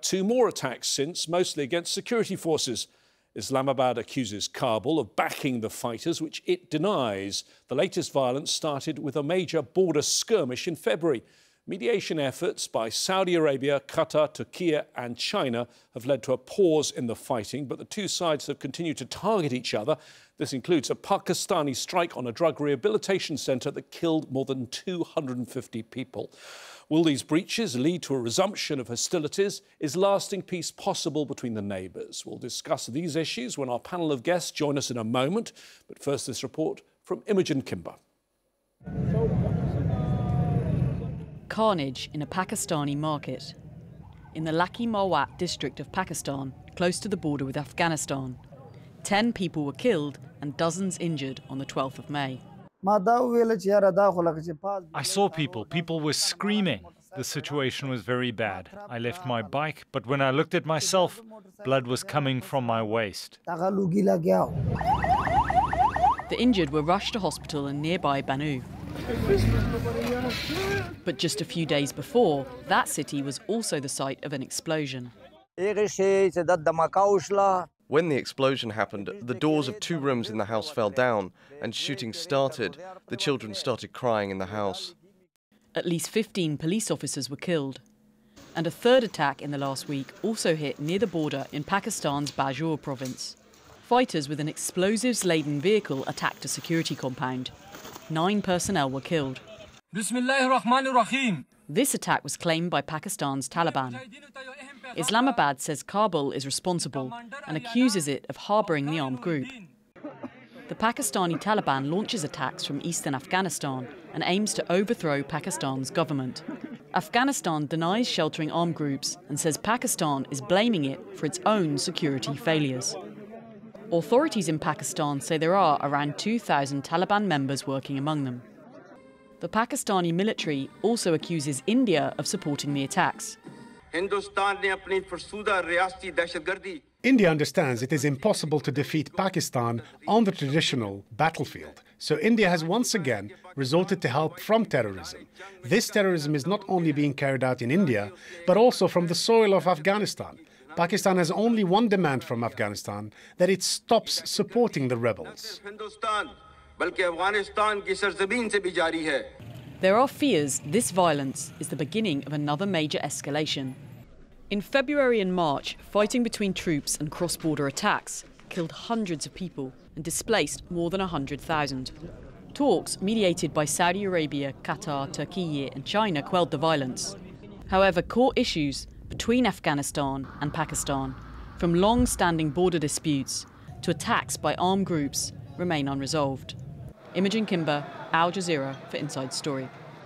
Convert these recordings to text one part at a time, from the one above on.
out 2 more attacks since, mostly against security forces. Islamabad accuses Kabul of backing the fighters, which it denies. The latest violence started with a major border skirmish in February. Mediation efforts by Saudi Arabia, Qatar, Turkey and China have led to a pause in the fighting, but the two sides have continued to target each other. This includes a Pakistani strike on a drug rehabilitation centre that killed more than 250 people. Will these breaches lead to a resumption of hostilities? Is lasting peace possible between the neighbours? We'll discuss these issues when our panel of guests join us in a moment. But first, this report from Imogen Kimber. Carnage in a Pakistani market. In the Laki Mawat district of Pakistan, close to the border with Afghanistan, 10 people were killed and dozens injured on the 12th of May. I saw people. People were screaming. The situation was very bad. I left my bike, but when I looked at myself, blood was coming from my waist. The injured were rushed to hospital in nearby Banu. But just a few days before, that city was also the site of an explosion. When the explosion happened, the doors of 2 rooms in the house fell down and shooting started. The children started crying in the house. At least 15 police officers were killed. And a third attack in the last week also hit near the border in Pakistan's Bajour province. Fighters with an explosives-laden vehicle attacked a security compound. 9 personnel were killed. This attack was claimed by Pakistan's Taliban. Islamabad says Kabul is responsible and accuses it of harbouring the armed group. The Pakistani Taliban launches attacks from eastern Afghanistan and aims to overthrow Pakistan's government. Afghanistan denies sheltering armed groups and says Pakistan is blaming it for its own security failures. Authorities in Pakistan say there are around 2,000 Taliban members working among them. The Pakistani military also accuses India of supporting the attacks. India understands it is impossible to defeat Pakistan on the traditional battlefield. So India has once again resorted to help from terrorism. This terrorism is not only being carried out in India, but also from the soil of Afghanistan. Pakistan has only one demand from Afghanistan, that it stops supporting the rebels. There are fears this violence is the beginning of another major escalation. In February and March, fighting between troops and cross-border attacks killed hundreds of people and displaced more than 100,000. Talks mediated by Saudi Arabia, Qatar, Turkey and China quelled the violence. However, core issues between Afghanistan and Pakistan, from long-standing border disputes to attacks by armed groups, remain unresolved. Imogen Kimber, Al Jazeera for Inside Story.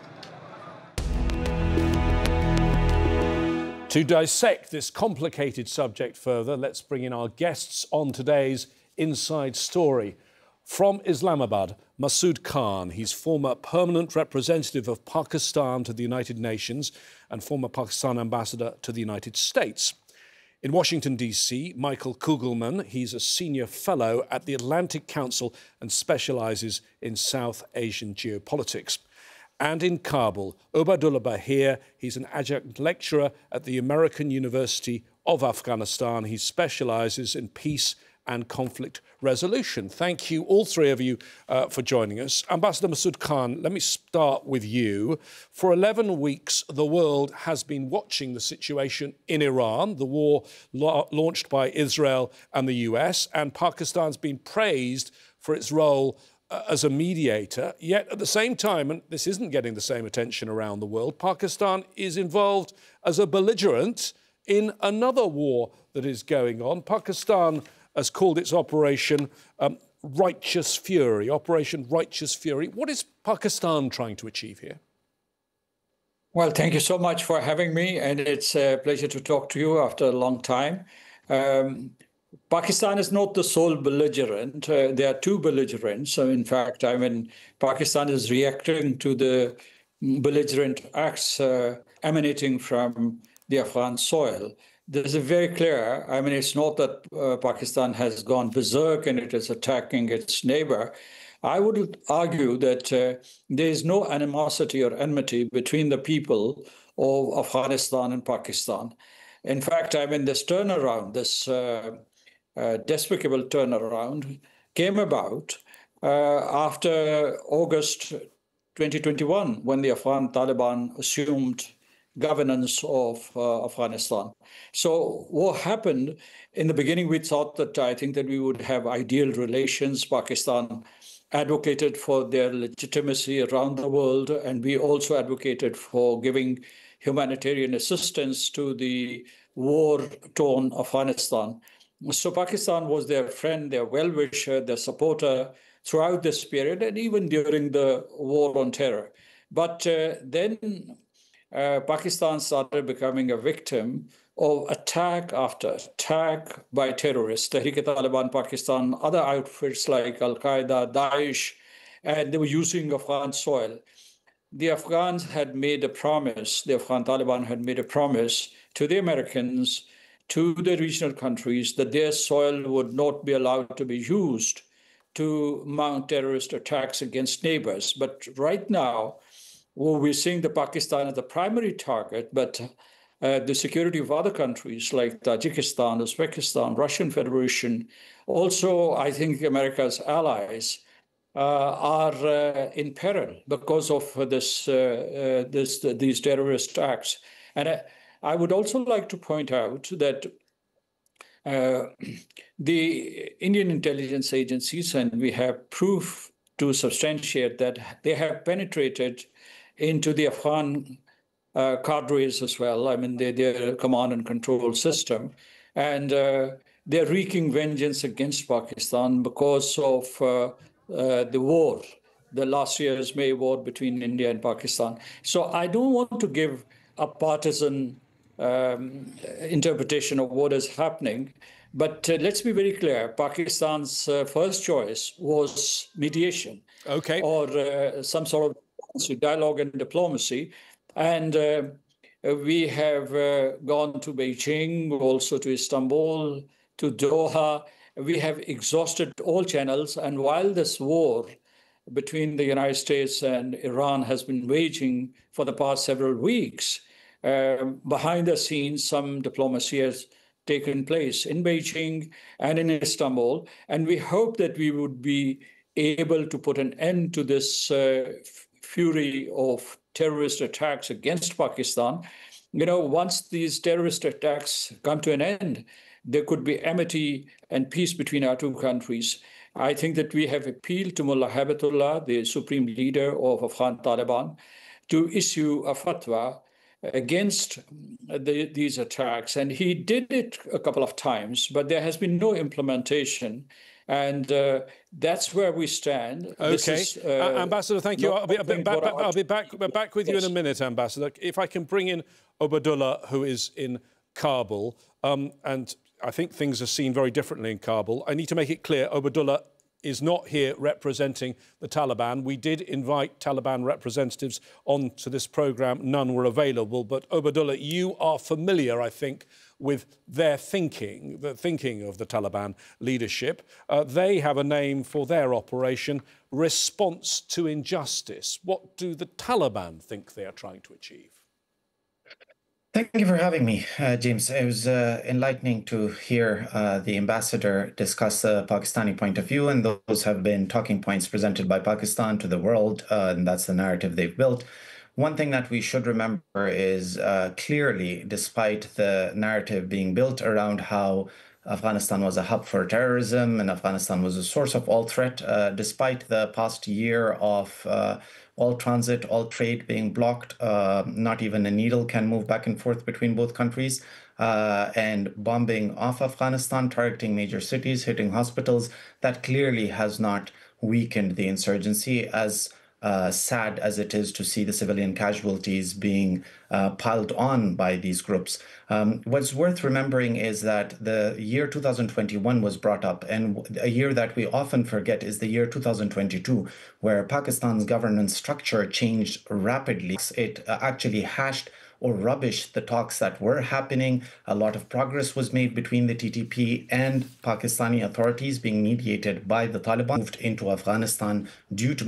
To dissect this complicated subject further, let's bring in our guests on today's Inside Story. From Islamabad, Masood Khan. He's former permanent representative of Pakistan to the United Nations and former Pakistan ambassador to the United States. In Washington, D.C., Michael Kugelman. He's a senior fellow at the Atlantic Council and specialises in South Asian geopolitics. And in Kabul, Obadullah Bahir. He's an adjunct lecturer at the American University of Afghanistan. He specialises in peace and conflict resolution. Thank you, all 3 of you, for joining us. Ambassador Masood Khan, let me start with you. For 11 weeks, the world has been watching the situation in Iran, the war launched by Israel and the US, and Pakistan's been praised for its role as a mediator. Yet at the same time, and this isn't getting the same attention around the world, Pakistan is involved as a belligerent in another war that is going on. Pakistan has called its operation Righteous Fury, Operation Righteous Fury. What is Pakistan trying to achieve here? Well, thank you so much for having me, and it's a pleasure to talk to you after a long time. Pakistan is not the sole belligerent. There are 2 belligerents. So in fact, Pakistan is reacting to the belligerent acts emanating from the Afghan soil. This is very clear. It's not that Pakistan has gone berserk and it is attacking its neighbor. I would argue that there is no animosity or enmity between the people of Afghanistan and Pakistan. In fact, this turnaround, this despicable turnaround came about after August 2021, when the Afghan Taliban assumed governance of Afghanistan. So what happened, in the beginning, we thought that I think that we would have ideal relations. Pakistan advocated for their legitimacy around the world, and we also advocated for giving humanitarian assistance to the war-torn Afghanistan. So Pakistan was their friend, their well-wisher, their supporter throughout this period, and even during the war on terror. But then Pakistan started becoming a victim of attack after attack by terrorists, Tehrik-e-Taliban Pakistan, other outfits like Al-Qaeda, Daesh, and they were using Afghan soil. The Afghans had made a promise, the Afghan Taliban had made a promise to the Americans, to the regional countries, that their soil would not be allowed to be used to mount terrorist attacks against neighbors. But right now, we're seeing the Pakistan as the primary target, but the security of other countries like Tajikistan, Uzbekistan, Russian Federation, also I think America's allies are in peril because of these terrorist acts. And I would also like to point out that the Indian intelligence agencies, and we have proof to substantiate that, they have penetrated into the Afghan cadres as well. Their command and control system. And they're wreaking vengeance against Pakistan because of the war, the last year's May war between India and Pakistan. So I don't want to give a partisan interpretation of what is happening, but let's be very clear. Pakistan's first choice was mediation, or some sort of dialogue and diplomacy. And we have gone to Beijing, also to Istanbul, to Doha. We have exhausted all channels. And while this war between the United States and Iran has been waging for the past several weeks, behind the scenes, some diplomacy has taken place in Beijing and in Istanbul. And we hope that we would be able to put an end to this fury of terrorist attacks against Pakistan. Once these terrorist attacks come to an end, there could be amity and peace between our two countries. I think that we have appealed to Mullah Habibatullah, the supreme leader of Afghan Taliban, to issue a fatwa against these attacks. And he did it a couple of times, but there has been no implementation. And that's where we stand. Okay, Ambassador, thank you. I'll be back with you in a minute, Ambassador. If I can bring in Obadullah, who is in Kabul, and I think things are seen very differently in Kabul. I need to make it clear, Obadullah is not here representing the Taliban. We did invite Taliban representatives onto this programme. None were available. But Obadullah, you are familiar, I think, with their thinking, the thinking of the Taliban leadership. They have a name for their operation, Response to Injustice. What do the Taliban think they are trying to achieve? Thank you for having me, James. It was enlightening to hear the ambassador discuss the Pakistani point of view, and those have been talking points presented by Pakistan to the world, and that's the narrative they've built. One thing that we should remember is clearly, despite the narrative being built around how Afghanistan was a hub for terrorism and Afghanistan was a source of all threat, despite the past year of all transit, all trade being blocked, not even a needle can move back and forth between both countries, and bombing off Afghanistan, targeting major cities, hitting hospitals, that clearly has not weakened the insurgency, as sad as it is to see the civilian casualties being piled on by these groups. What's worth remembering is that the year 2021 was brought up, and a year that we often forget is the year 2022, where Pakistan's governance structure changed rapidly. It actually hashed or rubbished the talks that were happening. A lot of progress was made between the TTP and Pakistani authorities being mediated by the Taliban, moved into Afghanistan due to